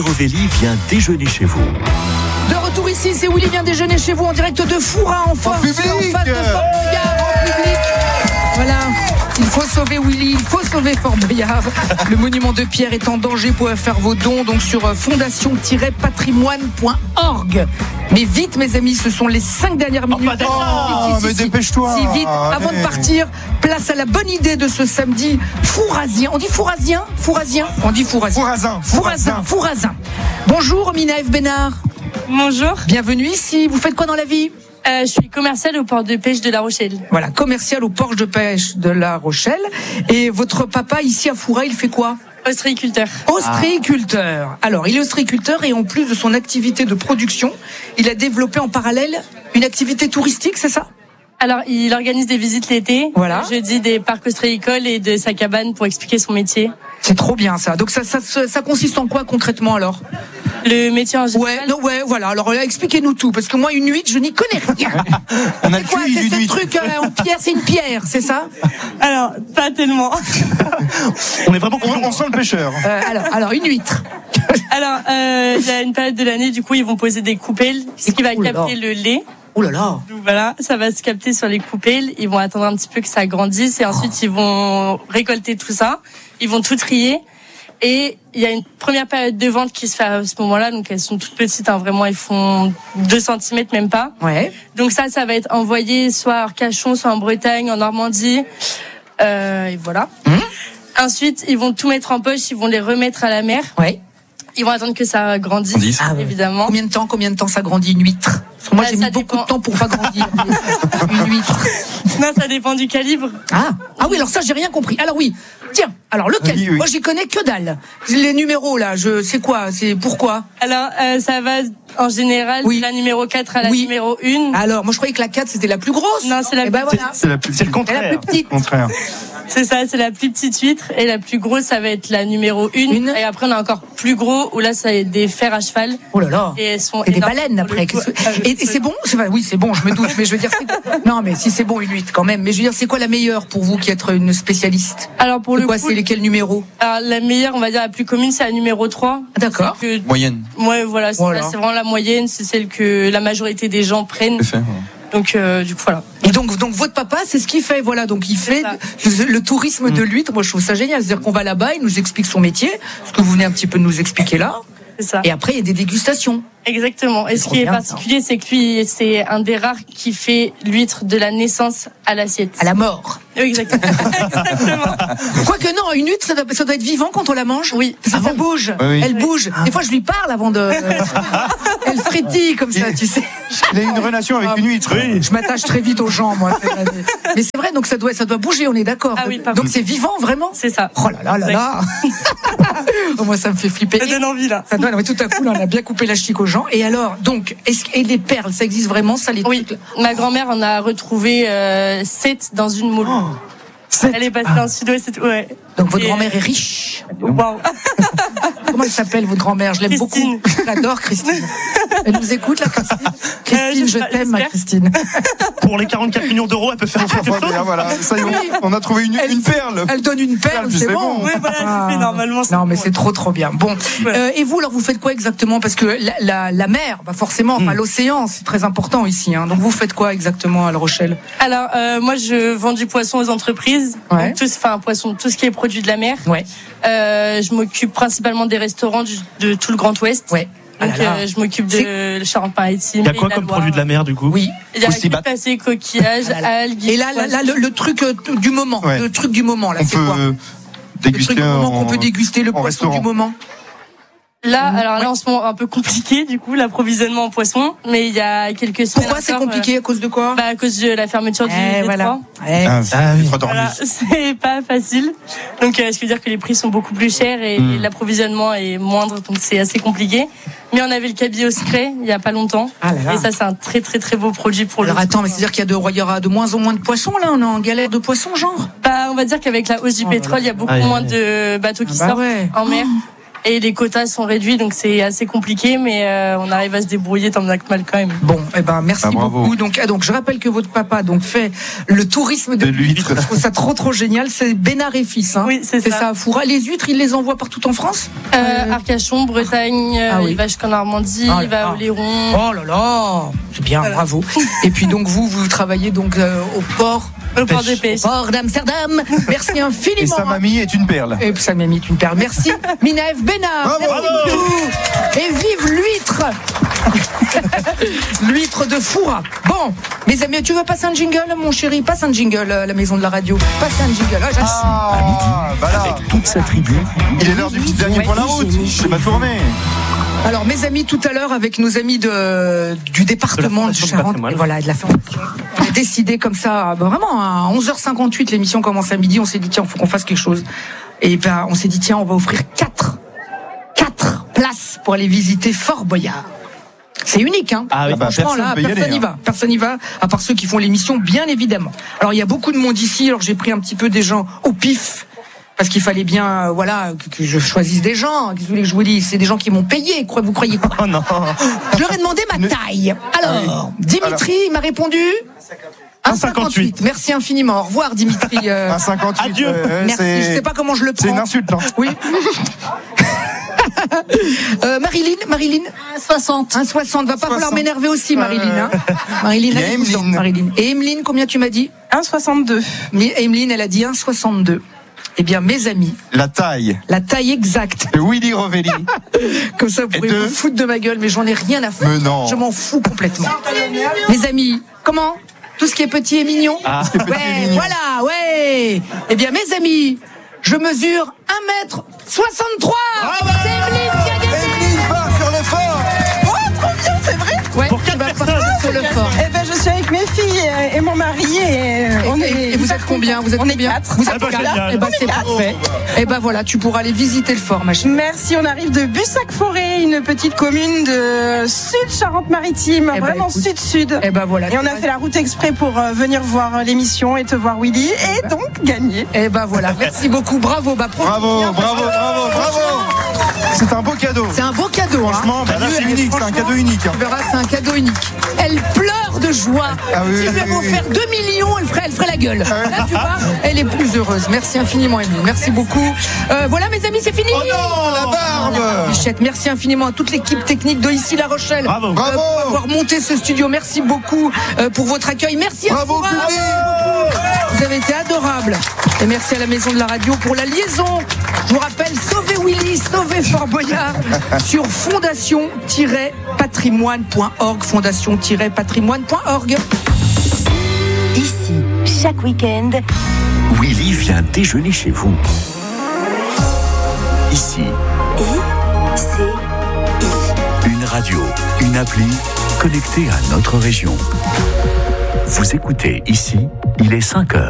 Rovelli vient déjeuner chez vous. De retour ici, c'est Willy vient déjeuner chez vous en direct de Foura en face de Fort Boyard en public. Voilà, il faut sauver Willy, il faut sauver Fort Boyard. Le monument de pierre est en danger. Vous pouvez faire vos dons donc sur fondation-patrimoine.org. Mais vite mes amis, ce sont les 5 dernières minutes. Mais dépêche-toi. Si vite, avant de partir, place à la bonne idée de ce samedi fourrasien. On dit fourrasien ? Fourrasien ? On dit fourrasien. Fourrasin. Bonjour Mina F. Bénard. Bonjour. Bienvenue ici. Vous faites quoi dans la vie ? Je suis commerciale au port de pêche de La Rochelle. Voilà, commercial au port de pêche de La Rochelle. Et votre papa ici à Foura, il fait quoi ? Ostréiculteur. Ostréiculteur. Alors, il est ostréiculteur et en plus de son activité de production, il a développé en parallèle une activité touristique, c'est ça ? Alors, il organise des visites l'été. Voilà. Le jeudi des parcs ostréicoles et de sa cabane pour expliquer son métier. C'est trop bien ça. Donc ça consiste en quoi concrètement alors ? Le métier en général. Voilà. Alors expliquez-nous tout, parce que moi une huître, je n'y connais rien. On a C'est quoi ? C'est ce truc en pierre, c'est une pierre, c'est ça ? Alors, pas tellement. On est vraiment, on sent le pêcheur. Alors une huître. Alors, il y a une période de l'année, du coup, ils vont poser des coupelles, ce qui va capter le lait. Oh là là. Donc voilà, ça va se capter sur les coupelles. Ils vont attendre un petit peu que ça grandisse et ensuite ils vont récolter tout ça. Ils vont tout trier. Et il y a une première période de vente qui se fait à ce moment-là. Donc elles sont toutes petites, hein, vraiment, ils font 2 cm, même pas. Ouais. Donc ça va être envoyé soit à Arcachon, soit en Bretagne, en Normandie. Et voilà. Ensuite, ils vont tout mettre en poche, ils vont les remettre à la mer. Ouais. Ils vont attendre que ça grandisse, évidemment. Combien de temps ça grandit une huître ? Parce que moi j'ai mis beaucoup de temps pour pas grandir une huître. Non, ça dépend du calibre. Ah oui, alors ça j'ai rien compris. Alors oui, tiens, alors le calibre, moi j'y connais que dalle. Les numéros là, c'est quoi ? C'est pourquoi ? Alors ça va en général de la numéro 4 à la numéro 1. Alors moi je croyais que la 4 c'était la plus grosse. Non, c'est la plus petite. C'est le contraire. La plus petite. Contraire. C'est ça, c'est la plus petite huître et la plus grosse ça va être la numéro 1. Et après on a encore plus gros où là ça va être des fers à cheval. Oh là là. Et elles sont des baleines après. Et c'est bon ? Oui, c'est bon, je me doute, mais je veux dire non, mais si c'est bon une huître quand même, mais je veux dire c'est quoi la meilleure pour vous qui êtes une spécialiste ? Alors pour le coup, c'est lesquels numéros ? Alors la meilleure, on va dire la plus commune, c'est la numéro 3. D'accord. Moyenne. Ouais, voilà, c'est vraiment la moyenne, c'est celle que la majorité des gens prennent. Donc du coup voilà. Et donc votre papa, c'est ce qu'il fait, voilà. Donc il fait le tourisme de l'huître. Moi je trouve ça génial, c'est-à-dire qu'on va là-bas, il nous explique son métier, ce que vous venez un petit peu de nous expliquer là. C'est ça. Et après il y a des dégustations. Exactement. Et ce qui est particulier, c'est que lui, c'est un des rares qui fait l'huître de la naissance à l'assiette. À la mort. Oui, exactement. Exactement. Quoique non, une huître, ça doit être vivant quand on la mange. Oui. Ça bouge. Oui. Elle bouge. Des fois, je lui parle avant de. Elle frétille comme ça, tu sais. Il a une relation avec une huître. Oui. Je m'attache très vite aux gens, moi. Mais c'est vrai, donc ça doit bouger, on est d'accord. Ah oui, donc c'est vivant, vraiment. C'est ça. Oh là là. Moi, ça me fait flipper. Ça donne envie là. Mais tout à coup, là, on a bien coupé la chic aux gens. Et alors, donc, et les perles, ça existe vraiment, ça les trucs. Ma grand-mère en a retrouvé 7 dans une moule. Elle est passée dans le sud-ouest. Ouais. Donc votre grand-mère est riche. Wow. Comment elle s'appelle votre grand-mère ? Je l'aime beaucoup. J'adore Christine. Elle nous écoute là, Christine. Christine, je t'aime, ma Christine. Pour les 44 millions d'euros, elle peut faire quelque chose. Voilà, ça y est, on a trouvé une perle. Elle donne une perle, c'est bon. Oui, voilà, c'est fait normalement. Non, mais c'est trop bien. Bon, et vous, alors vous faites quoi exactement ? Parce que la mer, forcément, l'océan, c'est très important ici. Hein. Donc vous faites quoi exactement à La Rochelle ? Alors moi, je vends du poisson aux entreprises. Ouais. Donc, tout ce qui est produit de la mer. Ouais. Je m'occupe principalement des restaurants de tout le Grand Ouest. Ouais. Donc je m'occupe de Charente-Maritime. Il y a quoi comme produit de la mer du coup ? Oui. Il y a crustacés, coquillages, algues. Et là, le truc du moment, le truc du moment, là, c'est quoi ? Déguster le truc du moment qu'on peut déguster, le poisson restaurant. du moment. Là, alors là, en ce moment, un peu compliqué, du coup, l'approvisionnement en poisson. Mais il y a quelques semaines. Pourquoi c'est compliqué ? À cause de quoi ? À cause de la fermeture du détroit. Voilà, c'est pas facile. Donc, ce qui veut dire que les prix sont beaucoup plus chers et l'approvisionnement est moindre. Donc, c'est assez compliqué. Mais on avait le cabillaud au secret il y a pas longtemps. Ah là là. Et ça, c'est un très, très, très beau produit pour Alors attends, mais c'est-à-dire qu'il y aura de moins en moins de poissons, là ? On est en galère de poissons, genre ? On va dire qu'avec la hausse du pétrole, il y a beaucoup moins de bateaux qui sortent en mer. Et les quotas sont réduits, donc c'est assez compliqué, mais on arrive à se débrouiller tant bien que mal quand même. Bon, merci beaucoup. Donc, je rappelle que votre papa fait le tourisme de l'huître. Je trouve ça trop génial. C'est Bénard et Fils. Hein. Oui, c'est ça. À Foura. Les huîtres, il les envoie partout en France. Arcachon, Bretagne, il va jusqu'en Normandie, il va à Oléron. Oh là là, c'est bien, bravo. Et puis donc vous travaillez donc au port. Au port de pêche. Au port d'Amsterdam. Merci infiniment. Et sa mamie est une perle. Et sa mamie est une perle. Merci Minaëf Bénard. Bravo. Merci beaucoup. Et vive l'huître. L'huître de Foura. Bon, mes amis, tu veux passer un jingle, mon chéri? Passe un jingle à la maison de la radio. Passe un jingle. Avec toute sa tribu. Il est l'heure du petit dernier pour la route. C'est ma tournée. Alors, mes amis, tout à l'heure, avec nos amis du département de Charente, et voilà, de la fondation, on a décidé comme ça, vraiment, à 11h58, l'émission commence à midi, on s'est dit, tiens, il faut qu'on fasse quelque chose. Et on s'est dit, tiens, on va offrir 4 places pour aller visiter Fort Boyard. C'est unique, hein. Ah oui, franchement, personne n'y va, à part ceux qui font l'émission, bien évidemment. Alors, il y a beaucoup de monde ici, alors j'ai pris un petit peu des gens au pif. Parce qu'il fallait bien, que je choisisse des gens. Qu'est-ce que vous voulez que je vous dise? C'est des gens qui m'ont payé. Vous croyez quoi? Oh non. Je leur ai demandé ma taille. Alors, Dimitri m'a répondu 1,58. Merci infiniment. Au revoir, Dimitri. 1,58. Adieu. Merci. Je sais pas comment je le prends. C'est une insulte, hein. Oui. Marilyn. 1,60. 1,60. Va pas falloir m'énerver aussi, Marilyn. Hein. Il y a Emeline. Et Emeline, combien tu m'as dit? 1,62. Mais Emeline, elle a dit 1,62. Eh bien, mes amis. La taille exacte. de Willy Rovelli. Comme ça, vous pourrez vous foutre de ma gueule, mais j'en ai rien à foutre. Mais non. Je m'en fous complètement. Mes amis, comment? Tout ce qui est petit et mignon? Voilà, ouais. Eh bien, mes amis, je mesure 1m63. C'est Emeline qui a gagné. Emeline part sur le fort. Oh, trop bien, c'est vrai. Ouais, Pour tu vas 4 partir personnes. sur le fort. Eh ben, je suis avec mes filles et mon mari Et vous êtes combien? Vous êtes On est combien? 4. Vous êtes Ah bah, 4. génial. Eh ben, On est c'est 4. parfait. Eh ben voilà, tu pourras aller visiter le fort, ma chérie. Merci, on arrive de Bussac-Forêt, une petite commune de Sud-Charente-Maritime, Eh ben, vraiment écoute. sud-sud. Eh ben voilà. Et on a fait la route exprès pour venir voir l'émission et te voir Willy et donc gagner. Eh ben voilà. Merci beaucoup. Bravo. Bravo. C'est un beau cadeau. C'est un beau cadeau. Franchement, là c'est unique, c'est un cadeau unique. Tu verras, c'est un cadeau unique. Elle pleure de joie. Ah oui, Si je lui avais offert 2 millions, elle ferait la gueule. Là, tu vois, elle est plus heureuse. Merci infiniment, Emeline. Merci beaucoup. Voilà, mes amis, c'est fini. Oh non, la barbe. Bichette, merci infiniment à toute l'équipe technique de Ici La Rochelle. Bravo. Bravo. Pour avoir monté ce studio. Merci beaucoup pour votre accueil. Merci à Bravo, vous. Coury. Vous avez été adorables. Et merci à la Maison de la Radio pour la liaison. Je vous rappelle, sauvez Willy, sauvez Fort Boyard sur fondation-patrimoine.org. Fondation-patrimoine.org. Ici, chaque week-end, Willy vient déjeuner chez vous. Ici, une radio, une appli connectée à notre région. Vous écoutez Ici, il est 5h.